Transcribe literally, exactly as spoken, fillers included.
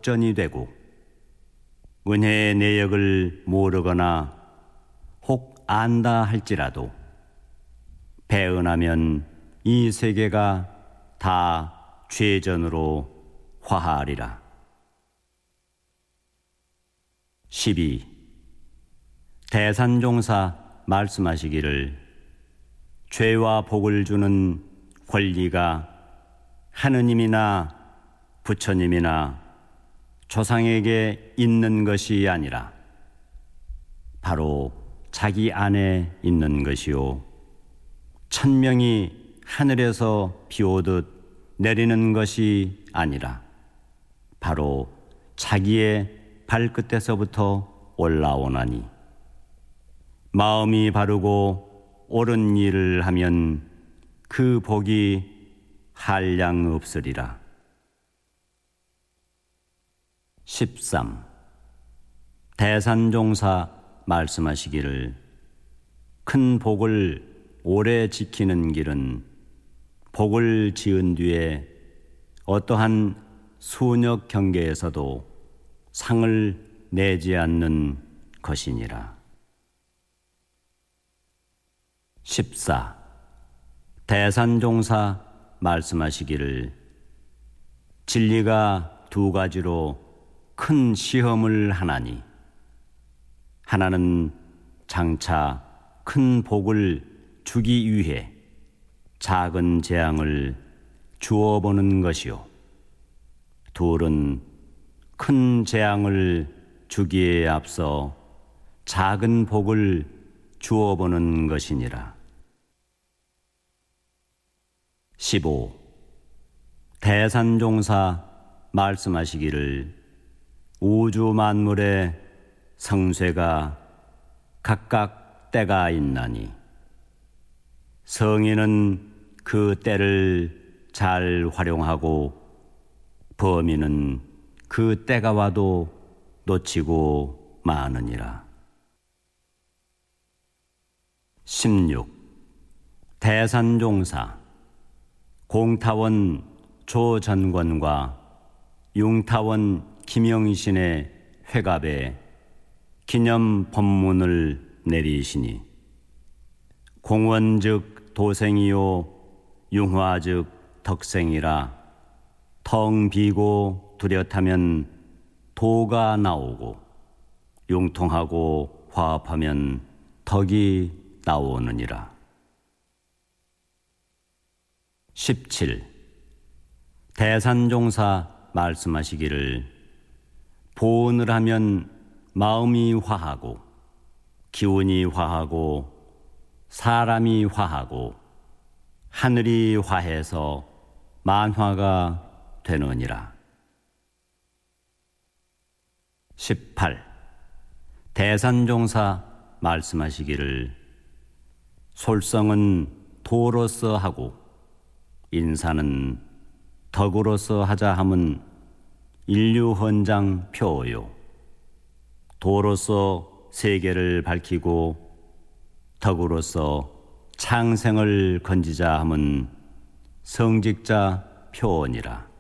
독전이 되고 은혜의 내역을 모르거나 혹 안다 할지라도 배은하면 이 세계가 다 죄전으로 화하리라. 십이. 대산종사 말씀하시기를 죄와 복을 주는 권리가 하느님이나 부처님이나 조상에게 있는 것이 아니라 바로 자기 안에 있는 것이요 천명이 하늘에서 비오듯 내리는 것이 아니라 바로 자기의 발끝에서부터 올라오나니 마음이 바르고 옳은 일을 하면 그 복이 한량 없으리라. 십삼. 대산종사 말씀하시기를 큰 복을 오래 지키는 길은 복을 지은 뒤에 어떠한 순역 경계에서도 상을 내지 않는 것이니라. 십사. 대산종사 말씀하시기를 진리가 두 가지로 큰 시험을 하나니 하나는 장차 큰 복을 주기 위해 작은 재앙을 주어보는 것이요 둘은 큰 재앙을 주기에 앞서 작은 복을 주어보는 것이니라. 십오. 대산종사 말씀하시기를 우주 만물의 성쇠가 각각 때가 있나니 성인은 그 때를 잘 활용하고 범인은 그 때가 와도 놓치고 마느니라. 십육. 대산종사 공타원 조전권과 융타원 김영신의 회갑에 기념 법문을 내리시니 공원 즉 도생이요 융화 즉 덕생이라 텅 비고 뚜렷하면 도가 나오고 융통하고 화합하면 덕이 나오느니라. 십칠. 대산종사 말씀하시기를 보온을 하면 마음이 화하고 기운이 화하고 사람이 화하고 하늘이 화해서 만화가 되느니라. 십팔. 대산종사 말씀하시기를 솔성은 도로서 하고 인사는 덕으로서 하자 함은 인류헌장 표요 도로서 세계를 밝히고 덕으로서 창생을 건지자 함은 성직자 표언이라.